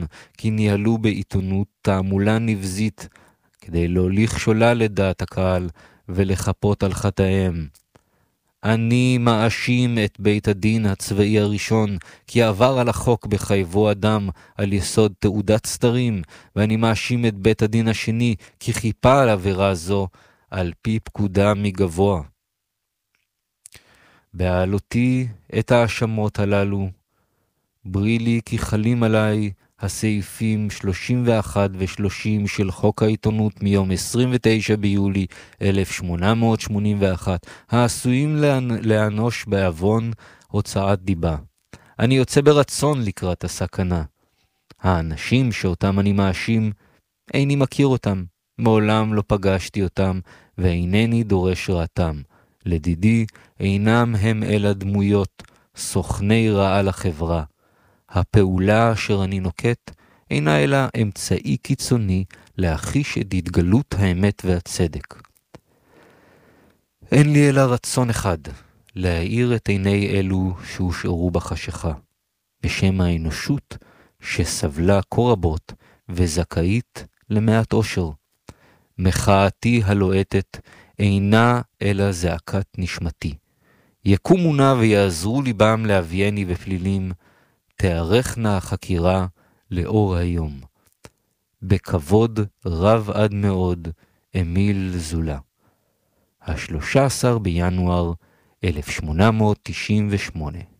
כי ניהלו בעיתונות תעמולה נבזית, כדי להוליך שולל את דעת הקהל ולחפות על חטאיהם. אני מאשים את בית הדין הצבאי הראשון, כי עבר על החוק בחייבו אדם על יסוד תעודת סתרים, ואני מאשים את בית הדין השני, כי חיפה על עבירה זו על פי פקודה מגבוה. בהעלותי את האשמות הללו, ברי לי כי חלים עליי הסעיפים 31 ו-30 של חוק העיתונות מיום 29 ביולי 1881, העשויים לאנוש בעוון הוצאת דיבה. אני יוצא ברצון לקראת הסכנה. האנשים שאותם אני מאשים, איני מכיר אותם, מעולם לא פגשתי אותם, ואינני דורש רעתם. לדידי, אינם הם אלא דמויות, סוכני רעה לחברה. הפעולה אשר אני נוקט אינה אלא אמצעי קיצוני להחיש את התגלות האמת והצדק. אין לי אלא רצון אחד, להאיר את עיני אלו שהושארו בחשיכה, בשם האנושות שסבלה כה רבות וזכאית למעט אושר. מחאתי הלוהטת אינה אלא זעקת נשמתי. יקומו נא ויעזרו ליבם להבייני בפלילים, תארכנה החקירה לאור היום. בכבוד רב עד מאוד, אמיל זולה. 13 בינואר 1898